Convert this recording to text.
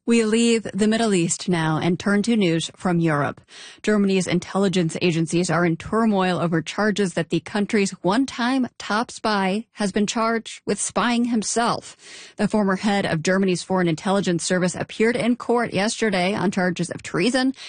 We leave the Middle East now and turn to news from Europe. Germany's intelligence agencies are in turmoil over charges that the country's one-time top spy has been charged with spying himself. The former head of Germany's Foreign Intelligence Service appeared in court yesterday on charges of treason